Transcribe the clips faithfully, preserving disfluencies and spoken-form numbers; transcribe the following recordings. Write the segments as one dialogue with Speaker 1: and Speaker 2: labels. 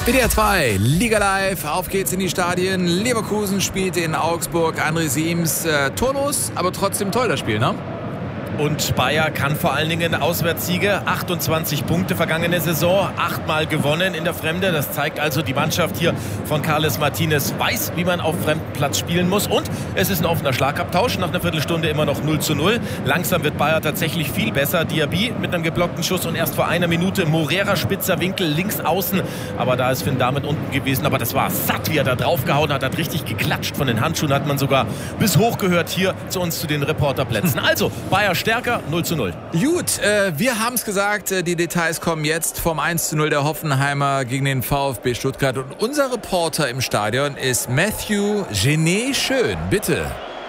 Speaker 1: W D R zwei, Liga Live, auf geht's in die Stadien. Leverkusen spielt in Augsburg, André Siems, äh, torlos, aber trotzdem toll das Spiel, ne?
Speaker 2: Und Bayer kann vor allen Dingen Auswärtssiege, achtundzwanzig Punkte vergangene Saison, achtmal gewonnen in der Fremde. Das zeigt also, die Mannschaft hier von Carles Martinez weiß, wie man auf Fremdenplatz spielen muss. Und es ist ein offener Schlagabtausch, nach einer Viertelstunde immer noch null zu null. Langsam wird Bayer tatsächlich viel besser. Diaby mit einem geblockten Schuss und erst vor einer Minute Morera, spitzer Winkel, links außen. Aber da ist Finn Dahmen unten gewesen. Aber das war satt, wie er da draufgehauen hat. Hat richtig geklatscht. Von den Handschuhen hat man sogar bis hoch gehört hier zu uns, zu den Reporterplätzen. Also, Bayer stärker, null zu null.
Speaker 1: Gut, äh, wir haben es gesagt, äh, die Details kommen jetzt vom eins zu null der Hoffenheimer gegen den VfB Stuttgart. Und unser Reporter im Stadion ist Matthew Genet Schön. Bitte.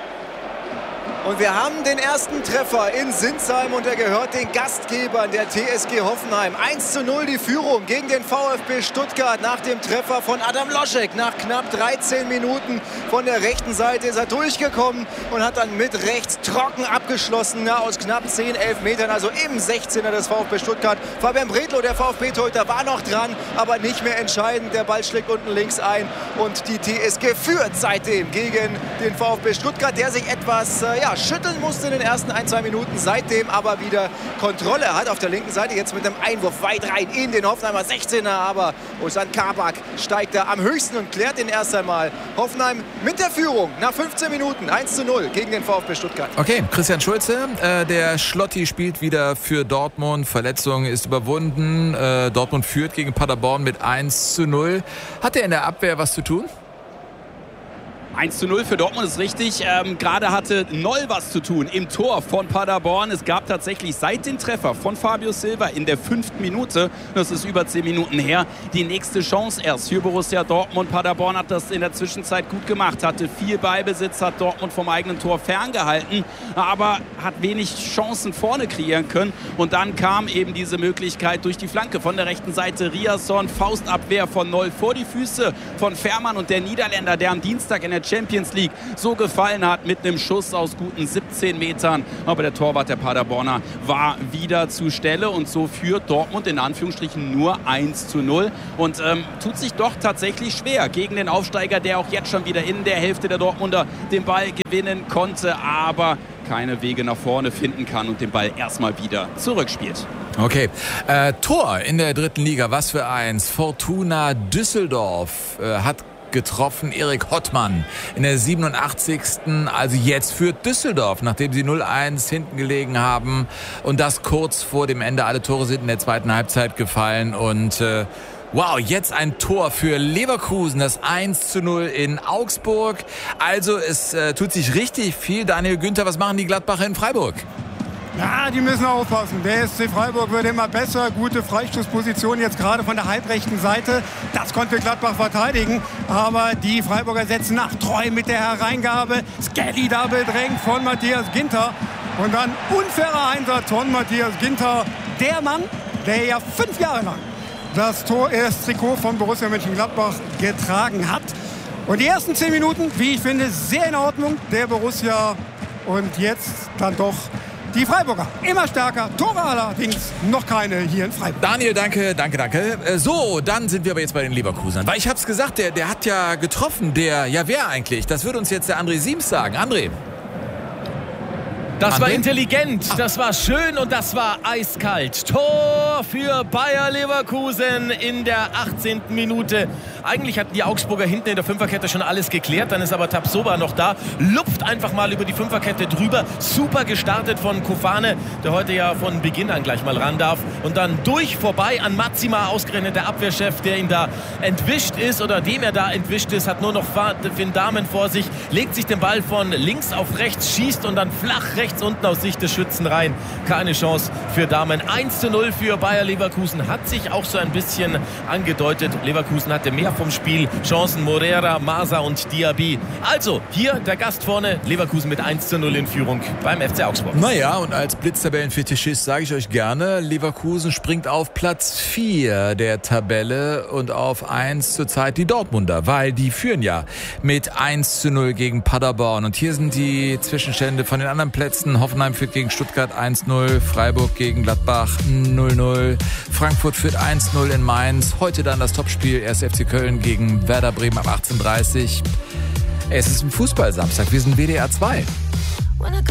Speaker 3: Und wir haben den ersten Treffer in Sinsheim und er gehört den Gastgebern der T S G Hoffenheim. eins zu null die Führung gegen den VfB Stuttgart nach dem Treffer von Adam Loschek. Nach knapp dreizehn Minuten von der rechten Seite ist er durchgekommen und hat dann mit rechts trocken abgeschlossen, ja, aus knapp zehn, elf Metern, also im sechzehner des VfB Stuttgart. Fabian Bredlow, der VfB-Torhüter, war noch dran, aber nicht mehr entscheidend. Der Ball schlägt unten links ein und die T S G führt seitdem gegen den VfB Stuttgart, der sich etwas, äh, ja, schütteln musste in den ersten ein, zwei Minuten, seitdem aber wieder Kontrolle hat auf der linken Seite, jetzt mit einem Einwurf weit rein in den Hoffenheimer sechzehner, aber Ozan Kabak steigt da am höchsten und klärt den erst einmal. Hoffenheim mit der Führung nach fünfzehn Minuten, eins zu null gegen den VfB Stuttgart.
Speaker 1: Okay, Christian Schulze, äh, der Schlotti spielt wieder für Dortmund, Verletzung ist überwunden, äh, Dortmund führt gegen Paderborn mit eins zu null. Hat er in der Abwehr was zu tun?
Speaker 4: eins zu null für Dortmund ist richtig. Ähm, gerade hatte Noll was zu tun im Tor von Paderborn. Es gab tatsächlich seit dem Treffer von Fabio Silva in der fünften Minute, das ist über zehn Minuten her, die nächste Chance erst für Borussia Dortmund. Paderborn hat das in der Zwischenzeit gut gemacht, hatte viel Ballbesitz, hat Dortmund vom eigenen Tor ferngehalten, aber hat wenig Chancen vorne kreieren können. Und dann kam eben diese Möglichkeit durch die Flanke von der rechten Seite. Riasson, Faustabwehr von Noll vor die Füße von Fährmann und der Niederländer, der am Dienstag in der Champions League so gefallen hat mit einem Schuss aus guten siebzehn Metern. Aber der Torwart der Paderborner war wieder zur Stelle und so führt Dortmund in Anführungsstrichen nur eins zu null und ähm, tut sich doch tatsächlich schwer gegen den Aufsteiger, der auch jetzt schon wieder in der Hälfte der Dortmunder den Ball gewinnen konnte, aber keine Wege nach vorne finden kann und den Ball erstmal wieder zurückspielt.
Speaker 1: Okay, äh, Tor in der dritten Liga, was für eins. Fortuna Düsseldorf äh, hat getroffen, Erik Hottmann in der siebenundachtzigsten Also jetzt führt Düsseldorf, nachdem sie null eins hinten gelegen haben und das kurz vor dem Ende. Alle Tore sind in der zweiten Halbzeit gefallen und äh, wow, jetzt ein Tor für Leverkusen, das eins zu null in Augsburg. Also es äh, tut sich richtig viel. Daniel Günther, was machen die Gladbacher in Freiburg?
Speaker 5: Ja, die müssen aufpassen. Der S C Freiburg wird immer besser. Gute Freistoßposition jetzt gerade von der halbrechten Seite. Das konnte Gladbach verteidigen. Aber die Freiburger setzen nach. Treu mit der Hereingabe. Skelly Double drängt von Matthias Ginter. Und dann unfairer Einsatz von Matthias Ginter. Der Mann, der ja fünf Jahre lang das Tor, das Trikot von Borussia Mönchengladbach getragen hat. Und die ersten zehn Minuten, wie ich finde, sehr in Ordnung. Der Borussia und jetzt dann doch die Freiburger immer stärker, Tore allerdings noch keine hier in Freiburg.
Speaker 1: Daniel, danke, danke, danke. Äh, so, dann sind wir aber jetzt bei den Leverkusenern. Weil ich hab's gesagt, der, der hat ja getroffen, der, ja wer eigentlich? Das würde uns jetzt der André Siems sagen. André.
Speaker 2: Das
Speaker 1: André?
Speaker 2: war intelligent, das war schön und das war eiskalt. Tor für Bayer Leverkusen in der achtzehnten Minute. Eigentlich hatten die Augsburger hinten in der Fünferkette schon alles geklärt. Dann ist aber Tapsoba noch da. Lupft einfach mal über die Fünferkette drüber. Super gestartet von Kofane, der heute ja von Beginn an gleich mal ran darf. Und dann durch, vorbei an Matsima, ausgerechnet der Abwehrchef, der ihn da entwischt ist oder dem er da entwischt ist. Hat nur noch Finn Dahmen vor sich. Legt sich den Ball von links auf rechts, schießt und dann flach rechts unten aus Sicht des Schützen rein. Keine Chance für Dahmen. eins zu null für Bayer Leverkusen. Hat sich auch so ein bisschen angedeutet. Leverkusen hatte mehr vom Spiel. Chancen Morera, Masa und Diaby. Also, hier der Gast vorne, Leverkusen mit eins zu null in Führung beim F C Augsburg.
Speaker 1: Naja, und als Blitztabellenfetischist sage ich euch gerne, Leverkusen springt auf Platz vier der Tabelle und auf eins zurzeit die Dortmunder, weil die führen ja mit eins zu null gegen Paderborn. Und hier sind die Zwischenstände von den anderen Plätzen. Hoffenheim führt gegen Stuttgart eins null, Freiburg gegen Gladbach null null, Frankfurt führt eins null in Mainz. Heute dann das Topspiel erster F C Köln gegen Werder Bremen ab achtzehn Uhr dreißig. Es ist ein Fußball-Samstag, wir sind W D R zwei.